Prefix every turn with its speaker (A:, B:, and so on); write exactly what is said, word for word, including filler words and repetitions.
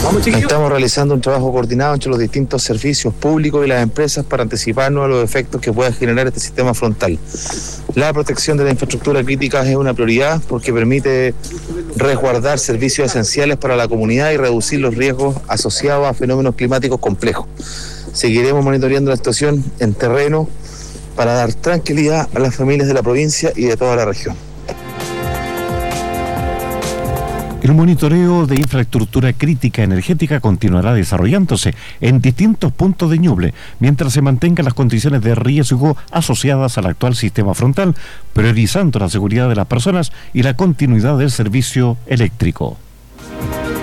A: Estamos realizando un trabajo coordinado entre los distintos servicios públicos y las empresas para anticiparnos a los efectos que pueda generar este sistema frontal. La protección de la infraestructura crítica es una prioridad porque permite resguardar servicios esenciales para la comunidad y reducir los riesgos asociados a fenómenos climáticos complejos. Seguiremos monitoreando la situación en terreno para dar tranquilidad a las familias de la provincia y de toda la región.
B: El monitoreo de infraestructura crítica energética continuará desarrollándose en distintos puntos de Ñuble, mientras se mantengan las condiciones de riesgo asociadas al actual sistema frontal, priorizando la seguridad de las personas y la continuidad del servicio eléctrico.